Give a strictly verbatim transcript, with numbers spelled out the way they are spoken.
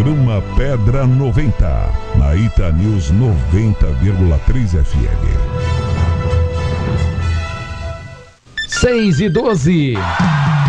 Programa Pedra noventa, na Ita News noventa vírgula três F M. seis e doze.